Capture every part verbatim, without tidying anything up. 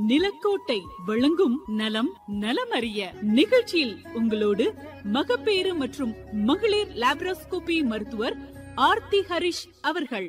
நிலக்கோட்டை வழங்கும் நலம் நலமறிய நிகழ்ச்சியில் உங்களோடு மகப்பேறு மற்றும் மகளிர் லாப்ரோஸ்கோபி மருத்துவர் ஆர்த்தி ஹரிஷ் அவர்கள்.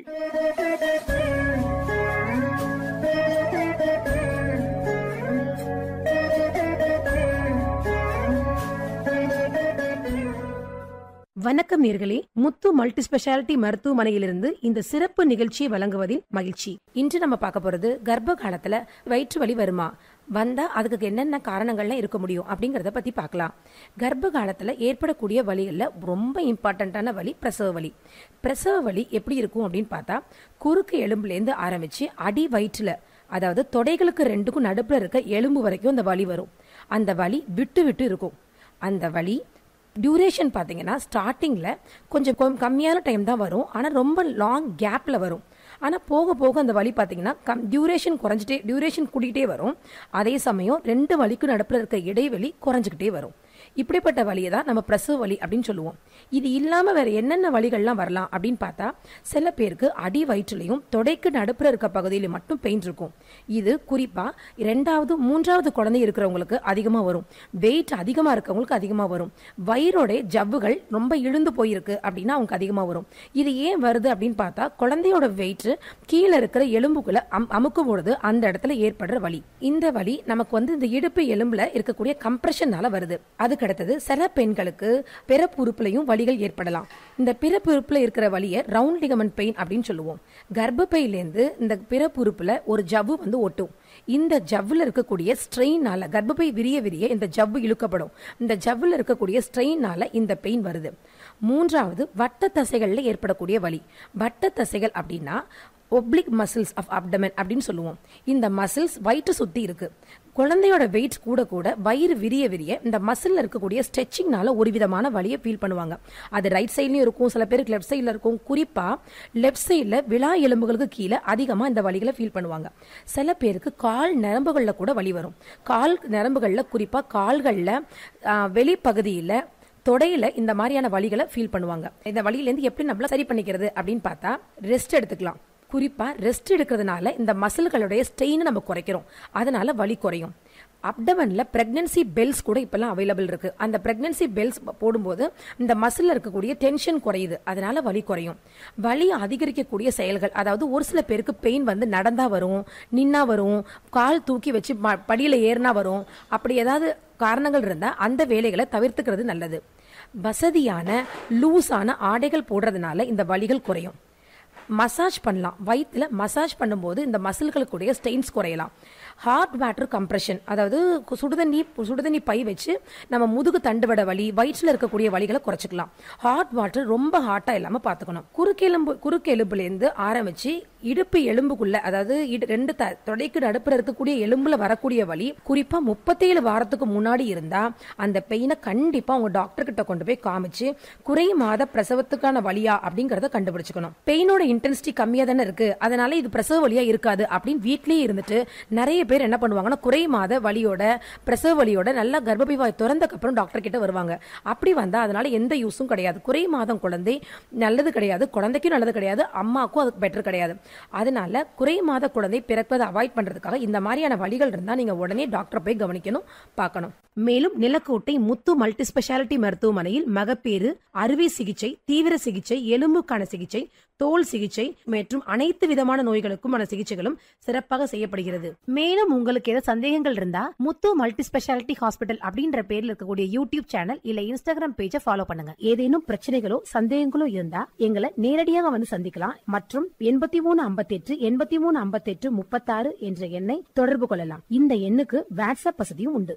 வணக்கம் நேயர்களே, முத்து மல்டி ஸ்பெஷாலிட்டி மருத்துவமனையிலிருந்து இந்த சிறப்பு நிகழ்ச்சியை வழங்குவதில் மகிழ்ச்சி. இன்று நம்ம பார்க்க போறது கர்ப்ப காலத்துல வயிற்று வலி வருமா, வந்தா அதுக்கு என்னென்ன காரணங்கள்லாம் இருக்க முடியும் அப்படிங்கறத பத்தி பார்க்கலாம். கர்ப்ப காலத்துல ஏற்படக்கூடிய வலிகள்ல ரொம்ப இம்பார்ட்டன்டான வலி பிரசவ வலி. பிரசவ வலி எப்படி இருக்கும் அப்படின்னு பார்த்தா, குறுக்கு எலும்புல இருந்து ஆரம்பிச்சு அடி வயிற்றுல, அதாவது தொடைகளுக்கு ரெண்டுக்கும் நடுப்புல இருக்க எலும்பு வரைக்கும் அந்த வலி வரும். அந்த வலி விட்டு விட்டு இருக்கும். அந்த வலி டியூரேஷன் பார்த்தீங்கன்னா ஸ்டார்டிங்ல கொஞ்சம் கம்மியான டைம் தான் வரும், ஆனால் ரொம்ப லாங் கேப்ல வரும். ஆனால் போக போக அந்த வலி பார்த்தீங்கன்னா கம் டியூரேஷன் குறைஞ்சிட்டே டியூரேஷன் கூட்டிகிட்டே வரும். அதே சமயம் ரெண்டு வலிக்கு நடுப்புல இருக்க இடைவெளி குறைஞ்சிக்கிட்டே வரும். இப்படிப்பட்ட வலியை தான் நம்ம பிரசவ வலி அப்படின்னு சொல்லுவோம். இது இல்லாம வேற என்னென்ன வலிகள்லாம் வரலாம் அப்படின்னு பார்த்தா, சில பேருக்கு அடி வயிற்றுலையும் தொடைக்கு நடுப்புற இருக்க பகுதியில மட்டும் பெயின் இருக்கும். இது குறிப்பா இரண்டாவது மூன்றாவது குழந்தை இருக்கிறவங்களுக்கு அதிகமா வரும். வெயிட் அதிகமா இருக்கவங்களுக்கு அதிகமா வரும். வயிறோட ஜவ்வுகள் ரொம்ப இழுந்து போயிருக்கு அப்படின்னா அவங்க அதிகமா வரும். இது ஏன் வருது அப்படின்னு பார்த்தா, குழந்தையோட வெயிட் கீழே இருக்கிற எலும்புக்குள்ள அமுக்கும் பொழுது அந்த இடத்துல ஏற்படுற வலி. இந்த வலி நமக்கு வந்து இந்த இடுப்பு எலும்புல இருக்கக்கூடிய கம்ப்ரெஷனால வருது. அதுக்கு அடுத்தது சில பெண்களுக்கு பிறப்பு உறுப்புலையும் வலிகள் ஏற்படலாம். இந்த பிறப்பு உறுப்புல இருக்கிற வலியை ரவுண்ட் லிகமெண்ட் பெயின் அப்படின்னு சொல்லுவோம். கர்ப்பப்பையிலேருந்து இந்த பிறப்பு உறுப்புல ஒரு ஜவ்வு வந்து ஒட்டும். இந்த ஜவ்வுல இருக்கக்கூடிய ஸ்ட்ரெயினால கர்ப்பப்பை விரிய விரிய இந்த ஜவ்வு இழுக்கப்படும். இந்த ஜவ்வுல இருக்கக்கூடிய ஸ்ட்ரெயினால இந்த பெயின் வருது. மூன்றாவது வட்ட தசைகள்ல ஏற்படக்கூடிய வலி. வட்ட தசைகள் அப்படின்னா ஒப்ளிக் மசில்ஸ் ஆஃப் அப்டமன் அப்படின்னு சொல்லுவோம். இந்த மசில்ஸ் வயிற்று சுத்தி இருக்கு. குழந்தையோட வெயிட் கூட கூட வயிறு விரிய விரிய இந்த மசில்ல இருக்கக்கூடிய ஸ்ட்ரெச்சிங்னால ஒரு விதமான வலியை ஃபீல் பண்ணுவாங்க. அது ரைட் சைட்லயும் இருக்கும், சில பேருக்கு லெஃப்ட் சைட்ல இருக்கும். குறிப்பா லெஃப்ட் சைட்ல விலா எலும்புகளுக்கு கீழே அதிகமா இந்த வலிகளை ஃபீல் பண்ணுவாங்க. சில பேருக்கு கால் நரம்புகள்ல கூட வலி வரும். கால் நரம்புகள்ல குறிப்பா கால்கள்ல வெளிப்பகுதியில தொடையில இந்த மாதிரியான வலிகளை ஃபீல் பண்ணுவாங்க. இந்த வலியிலேருந்து எப்படி நம்மள சரி பண்ணிக்கிறது அப்படின்னு பார்த்தா, ரெஸ்ட் எடுத்துக்கலாம். குறிப்பா ரெஸ்ட் எடுக்கிறதுனால இந்த மசில்களுடைய ஸ்ட்ரெயின் நம்ம குறைக்கிறோம், அதனால வலி குறையும். அப்டமன்ல பிரெக்னன்சி பெல்ஸ் கூட இப்பெல்லாம் அவைலபிள் இருக்கு. அந்த பிரெக்னன்சி பெல்ஸ் போடும்போது இந்த மசில்ல இருக்கக்கூடிய டென்ஷன் குறையுது, அதனால வலி குறையும். வலி அதிகரிக்கக்கூடிய செயல்கள், அதாவது ஒரு சில பேருக்கு பெயின் வந்து நடந்தா வரும், நின்னா வரும், கால் தூக்கி வச்சு படியில ஏறினா வரும். அப்படி ஏதாவது காரணங்கள் இருந்தா அந்த வேலைகளை தவிர்த்துக்கிறது நல்லது. வசதியான லூஸான ஆடைகள் போடுறதுனால இந்த வலிகள் குறையும். மசாஜ் பண்ணலாம். வயிற்றுல மசாஜ் பண்ணும்போது இந்த மசில்களுக்குடைய ஸ்ட்ரெயின்ஸ் குறையலாம். ஹாட் வாட்டர் கம்ப்ரெஷன், அதாவது சுடுதண்ணி சுடுதண்ணி பை வச்சு நம்ம முதுகு தண்டுவட வலி, வயிற்றுல இருக்கக்கூடிய வலிகளை குறைச்சிக்கலாம். ஹாட் வாட்டர் ரொம்ப ஹாட்டா இல்லாம பாத்துக்கணும். குறுக்கெலும்பு குறுக்கெலும்புல இருந்து ஆரம்பிச்சு இடுப்பு எலும்புக்குள்ள, அதாவது ரெண்டு தொடைக்கு நடுப்புற இருக்கக்கூடிய எலும்புல வரக்கூடிய வலி குறிப்பா முப்பத்தேழு வாரத்துக்கு முன்னாடி இருந்தா அந்த பெயினை கண்டிப்பா உங்க டாக்டர் கிட்ட கொண்டு போய் காமிச்சு குறை மாத பிரசவத்துக்கான வலியா அப்படிங்கறத கண்டுபிடிச்சுக்கணும். பெயினோட இன்டென்சிட்டி கம்மியா தானே இருக்கு, அதனால இது பிரசவ வலியா இருக்காது அப்படின்னு வீட்லயே இருந்துட்டு நிறைய பேர் என்ன பண்ணுவாங்கன்னா, குறை மாத வலியோட பிரசவ வலியோட நல்லா கர்ப்பப்பை வாய் திறந்தக்கு அப்புறம் டாக்டர் கிட்ட வருவாங்க. அப்படி வந்தா அதனால எந்த யூஸும் கிடையாது. குறை மாதம் குழந்தை நல்லது கிடையாது, குழந்தைக்கும் நல்லது கிடையாது, அம்மாக்கும் அதுக்கு பெட்டர் கிடையாது. அதனால குறை மாத குழந்தை பிறப்பதை அவாய்ட் பண்றதுக்காக இந்த மாதிரியான வலிகள் இருந்தா நீங்க உடனே டாக்டர் போய் கவனிக்கணும், பார்க்கணும். மேலும் நிலக்கோட்டை முத்து மல்டி ஸ்பெஷாலிட்டி மருத்துவமனையில் மகப்பேறு, அறுவை சிகிச்சை, தீவிர சிகிச்சை, எலும்புக்கான சிகிச்சை, தோல் சிகிச்சை மற்றும் அனைத்து விதமான நோய்களுக்குமான சிகிச்சைகளும் சிறப்பாக செய்யப்படுகிறது. மேலும் உங்களுக்கு ஏதாவது சந்தேகங்கள் இருந்தா முத்து மல்டி ஸ்பெஷாலிட்டி ஹாஸ்பிட்டல் அப்படின்ற பேர்ல இருக்கக்கூடிய யூடியூப் சேனல் இல்ல இன்ஸ்டாகிராம் பேஜை ஃபாலோ பண்ணுங்க. ஏதேனும் பிரச்சனைகளோ சந்தேகங்களோ இருந்தா எங்களை நேரடியாக வந்து சந்திக்கலாம். மற்றும் எண்பத்தி மூணு ஐம்பத்தி எட்டு எண்பத்தி மூணு ஐம்பத்தி எட்டு முப்பத்தாறு என்ற எண்ணை தொடர்பு கொள்ளலாம். இந்த எண்ணுக்கு வாட்ஸ்அப் வசதியும் உண்டு.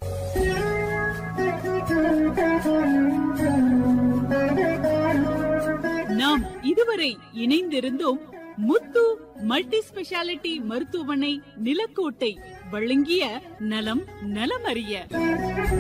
நாம் இதுவரை இணைந்திருந்தோம் முத்து மல்டி ஸ்பெஷாலிட்டி மருத்துவமனை நிலக்கோட்டை வழங்கிய நலம் நலமறிய.